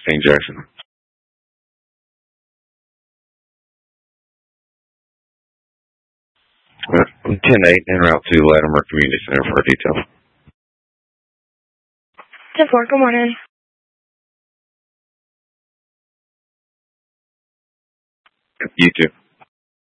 16 Jackson. I'm 10-8 en route to Latimer Community Center for a detail. 10-4, good morning. You too.